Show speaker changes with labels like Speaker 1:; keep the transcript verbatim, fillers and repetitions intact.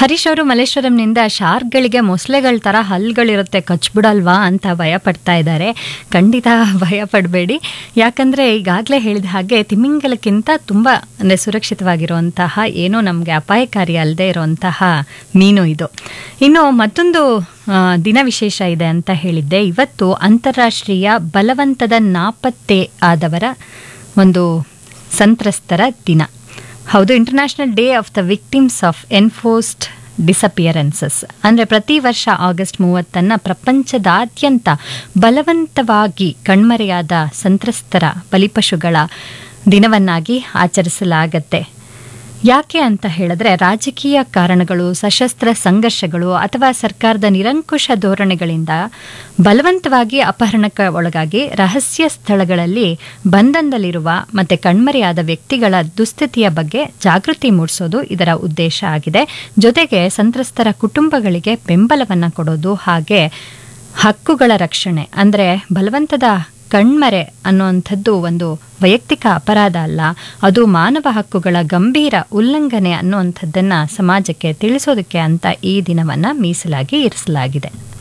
Speaker 1: ಹರೀಶ್ ಅವರು ಮಲ್ಲೇಶ್ವರಂನಿಂದ ಶಾರ್ಕ್ಗಳಿಗೆ ಮೊಸಳೆಗಳ ಥರ ಹಲ್ಗಳಿರುತ್ತೆ ಕಚ್ಬಿಡಲ್ವಾ ಅಂತ ಭಯ ಪಡ್ತಾ ಇದ್ದಾರೆ. ಖಂಡಿತ ಭಯ ಪಡಬೇಡಿ, ಯಾಕಂದರೆ ಈಗಾಗಲೇ ಹೇಳಿದ ಹಾಗೆ ತಿಮಿಂಗಲಕ್ಕಿಂತ ತುಂಬ ಅಂದರೆ ಸುರಕ್ಷಿತವಾಗಿರುವಂತಹ ಏನೋ ನಮಗೆ ಅಪಾಯಕಾರಿ ಅಲ್ಲದೆ ಇರುವಂತಹ ಮೀನು ಇದು. ಇನ್ನು ಮತ್ತೊಂದು ದಿನ ವಿಶೇಷ ಇದೆ ಅಂತ ಹೇಳಿದ್ದೆ. ಇವತ್ತು ಅಂತಾರಾಷ್ಟ್ರೀಯ ಬಲವಂತದ ನಾಪತ್ತೆ ಆದವರ ಒಂದು ಸಂತ್ರಸ್ತರ ದಿನ. ಹೌದು, international day of the victims of enforced ಡಿಸಪಿಯರೆನ್ಸಸ್. ಅಂದರೆ ಪ್ರತಿ ವರ್ಷ ಆಗಸ್ಟ್ ಮೂವತ್ತನ್ನು ಪ್ರಪಂಚದಾದ್ಯಂತ ಬಲವಂತವಾಗಿ ಕಣ್ಮರೆಯಾದ ಸಂತ್ರಸ್ತರ ಬಲಿಪಶುಗಳ ದಿನವನ್ನಾಗಿ ಆಚರಿಸಲಾಗತ್ತೆ. ಯಾಕೆ ಅಂತ ಹೇಳಿದ್ರೆ, ರಾಜಕೀಯ ಕಾರಣಗಳು, ಸಶಸ್ತ್ರ ಸಂಘರ್ಷಗಳು ಅಥವಾ ಸರ್ಕಾರದ ನಿರಂಕುಶ ಧೋರಣೆಗಳಿಂದ ಬಲವಂತವಾಗಿ ಅಪಹರಣಕ್ಕೆ ಒಳಗಾಗಿ ರಹಸ್ಯ ಸ್ಥಳಗಳಲ್ಲಿ ಬಂಧನದಲ್ಲಿರುವ ಮತ್ತು ಕಣ್ಮರೆಯಾದ ವ್ಯಕ್ತಿಗಳ ದುಸ್ಥಿತಿಯ ಬಗ್ಗೆ ಜಾಗೃತಿ ಮೂಡಿಸೋದು ಇದರ ಉದ್ದೇಶ ಆಗಿದೆ. ಜೊತೆಗೆ ಸಂತ್ರಸ್ತರ ಕುಟುಂಬಗಳಿಗೆ ಬೆಂಬಲವನ್ನು ಕೊಡೋದು, ಹಾಗೆ ಹಕ್ಕುಗಳ ರಕ್ಷಣೆ. ಅಂದರೆ ಬಲವಂತದ ಕಣ್ಮರೆ ಅನ್ನುವಂಥದ್ದು ಒಂದು ವೈಯಕ್ತಿಕ ಅಪರಾಧ ಅಲ್ಲ, ಅದು ಮಾನವ ಹಕ್ಕುಗಳ ಗಂಭೀರ ಉಲ್ಲಂಘನೆ ಅನ್ನುವಂಥದ್ದನ್ನು ಸಮಾಜಕ್ಕೆ ತಿಳಿಸೋದಕ್ಕೆ ಅಂತ ಈ ದಿನವನ್ನು ಮೀಸಲಾಗಿ ಇರಿಸಲಾಗಿದೆ.